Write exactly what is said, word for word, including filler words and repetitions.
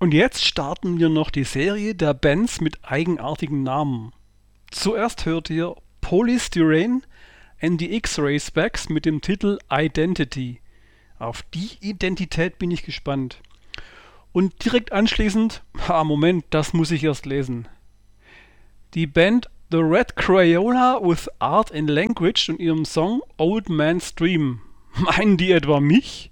Und jetzt starten wir noch die Serie der Bands mit eigenartigen Namen. Zuerst hört ihr Polystyrene and the X-Ray Specs mit dem Titel Identity. Auf die Identität bin ich gespannt. Und direkt anschließend, ah Moment, das muss ich erst lesen. Die Band The Red Crayola with Art and Language und ihrem Song Old Man's Dream. Meinen die etwa mich?